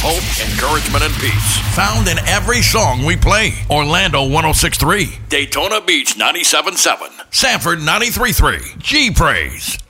hope, encouragement, and peace. Found in every song we play. Orlando 106.3, Daytona Beach 97.7, Sanford 93.3, G-Praise.